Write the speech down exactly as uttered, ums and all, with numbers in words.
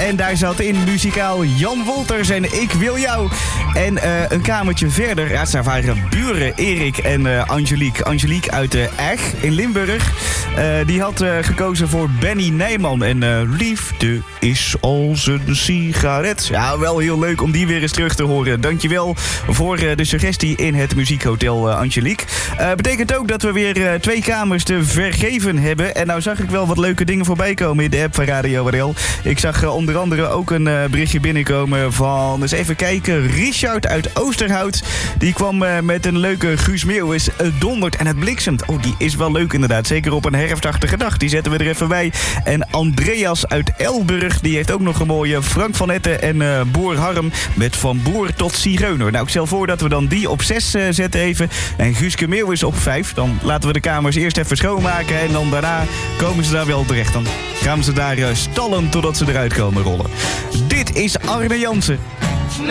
En daar zat in muzikaal Jan Wolters en Ik Wil Jou. En uh, een kamertje verder, ja, daar waren buren Erik en uh, Angelique. Angelique uit uh, Eg in Limburg. Uh, die had uh, gekozen voor Benny Nijman. En uh, liefde is als een sigaret. Ja, wel heel leuk om die weer eens terug te horen. Dankjewel voor uh, de suggestie in het muziekhotel uh, Angelique. Uh, betekent ook dat we weer uh, twee kamers te vergeven hebben. En nou zag ik wel wat leuke dingen voorbij komen in de app van Radio R L. Ik zag uh, onder andere ook een uh, berichtje binnenkomen van, eens even kijken, Richard uit Oosterhout. Die kwam uh, met een leuke Guus Meeuwis. Het dondert en het bliksemt. Oh, die is wel leuk inderdaad. Zeker op een herfstachtige dag. Die zetten we er even bij. En Andreas uit Elburg, die heeft ook nog een mooie. Frank van Etten en uh, Boer Harm met Van Boer tot Zigeuner. Nou, ik stel voor dat we dan die op zes uh, zetten even. En Guuske Meeuwis op vijf. Dan laten we de kamers eerst even schoonmaken. En dan daarna komen ze daar wel terecht. Dan gaan ze daar uh, stallen totdat ze eruit komen rollen. Dit is Arne Jansen.